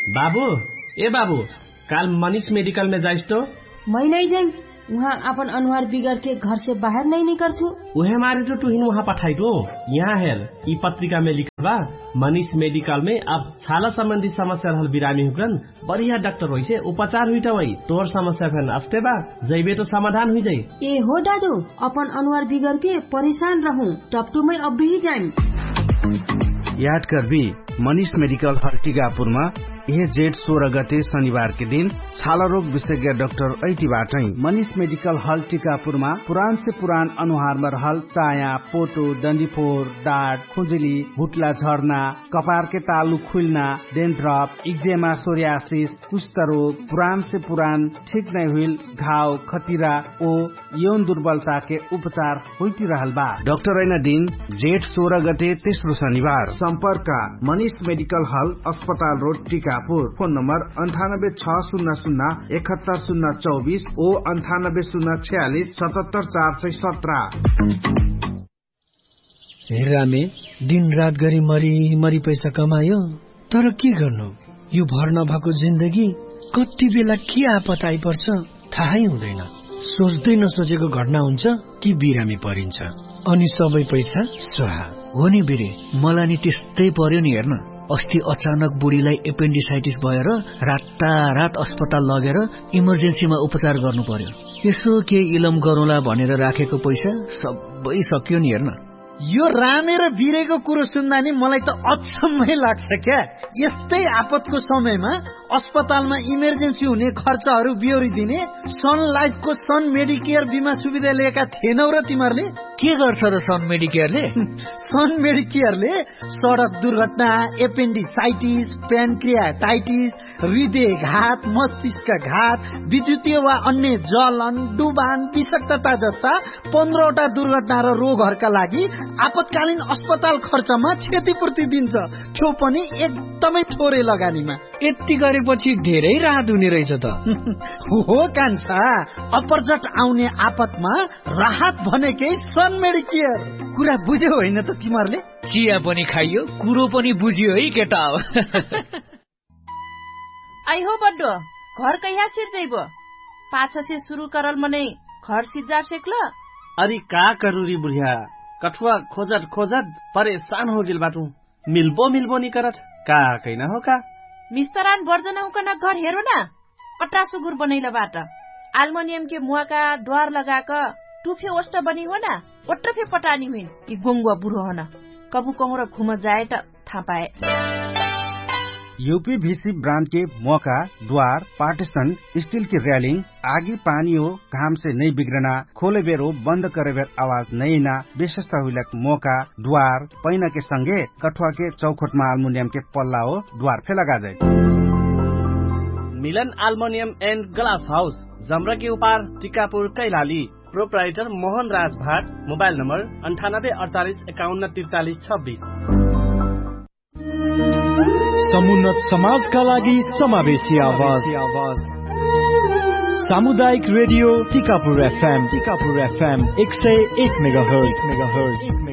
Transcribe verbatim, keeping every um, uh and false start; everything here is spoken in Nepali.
बाबू ए बाबू काल मनीष मेडिकल में जाइस तो? मैं नहीं जाई, वहाँ अपन अनुहार बिगड़ के घर से बाहर नहीं निकलू। उहे मारे तो तुहिन वहाँ पठाई दो। यहाँ हेर ई पत्रिका में लिखल बा मनीष मेडिकल में अब छाला संबंधी समस्या रहल बिरामी हुकन बढ़िया डॉक्टर होई से उपचार हुई वही तोर समस्या फेन अस्ते बा जइबे तो समाधान हुई जाई। ए हो दादू अपन अनुहार बिगड़ के परेशान रहूं टपटू में अब भी जाई। याद करबी मनीष मेडिकल हॉल टीकापुरमा यह जेठ सोलह गते शनिबार के दिन छाला रोग विशेषज्ञ डाक्टर ऐटीबाटै मनीष मेडिकल हॉल टीकापुरमा पुरान से पुरान अनुहार में रहल चाया, पोटो, डन्डीफोर, डाँट, खुजुली, भुटला झर्ना, कपार के तालु खुलना, डेन्ड्रफ, इक्जेमा, सोरियासिस, कुष्ठ रोग, पुरान से पुरान ठीक नहीं हुई घाव, खतिरा ओ यौन दुर्बलता के उपचार होती रहल बा। डाक्टर ऐना दिन जेठ सोलह गते तेस्रो शनिबार। संपर्क मनीष मेडिकल हॉल अस्पताल रोड टीका फोन नंबर अंठानब्बे छ शून्य शून्य इकहत्तर शून्य चौबीस ओ अंठानब्बे शून्य छियालीस सतहत्तर चार सय सत्रह। हेरामे दिन रात गरी मरी मरी पैसा कमायो तर के गर्नु, यो भर नभएको जिन्दगी कति बेला के आपत आइपर्छ थाहै हुँदैन। सोच्दै नसोचेको घटना हुन्छ कि बिरामी परिन्छ अनि सबै पैसा स्वाहा। हो नि बिरे, मलाई नि त्यस्तै पर्यो नि। हेर्न अस्ति अचानक बुढीलाई एपेन्डिसाइटिस भएर रातारात अस्पताल लगेर इमर्जेन्सीमा उपचार गर्नु पर्यो। यसो के इलम गरौँला भनेर राखेको पैसा सबै सक्यो नि। हेर्न यो रामे र बिरेको कुरो सुन्दा नि मलाई त अचम्मै लाग्छ क्या। यस्तै आपतको समयमा अस्पतालमा इमर्जेन्सी हुने खर्चहरू बिहोरिदिने सन लाइफको सन मेडिकेयर बिमा सुविधा लिएका थिएनौ र तिमीहरूले? के गर्छ र सन मेडिकेयरले? सन मेडिकेयरले सडक दुर्घटना, एपेन्डिसाइटिस, प्यानक्रियाटाइटिस, हृदयघात, मस्तिष्कघात, विद्युतीय वा अन्य जलन, डुबान, विषाक्तता जस्ता पन्ध्रवटा दुर्घटना र रोगहरूका लागि आपतकालीन अस्पताल खर्चमा क्षतिपूर्ति दिन्छ, त्यो पनि एकदमै थोरै लगानीमा। यति गरेपछि धेरै राहत हुने रहेछ त। हो कान्छा, अपरजट आउने आपतमा राहत भनेकै सन मेडिकेयर। कुरा बुझ्यो होइन त तिमीहरूले? चिया पनि खाइयो, कुरो पनि बुझियो है केटा हो। आई हो बड्डो घर कहिया सिर जइबो? पाछा से शुरू करल मने घर सिजार सेकल। अरे का करू री बुढ़िया, कठुआ खोजत खोजत परेशान हो गेल बाटू। मिलबो मिलबो नहीं करत का कहना हो का। मिस्तरान बर्जना हुकन घर हेरो ना, पट्टा सुगुर बनैला बाट एल्युमिनियम के मुआ का द्वार लगाक टुफे ओस्ट बनी हो ना, ओट्रफे पटानी हुई कि गोंगुआ बुढ़ो हो ना, कबू कहूँ र घुम जाए त था पाए। यूपीवीसी ब्रांड के मौका, द्वार, पार्टीशन, स्टील की रेलिंग, आगी पानी हो घाम से नहीं बिगड़ना, खोले बेर हो बंद करे बेर आवाज नहीं ना, विशेषता हुई मौका, द्वार, पैना के संगे कठुआ के चौखट में एल्युमिनियम के पल्ला हो द्वार पे लगा जाए। मिलन एल्युमिनियम एंड ग्लास हाउस, जमरा के ऊपर, टीकापुर, कैलाली। प्रोप्राइटर मोहन राज भाट। मोबाइल नंबर अंठानब्बे अड़तालीस इक्यावन तिरचालीस छब्बीस। समुन्नत समाजका लागि समावेशी आवाज, सामुदायिक radio Tikapur FM, Tikapur FM एक सय एक मेगाहर्ज मेगाहर्ज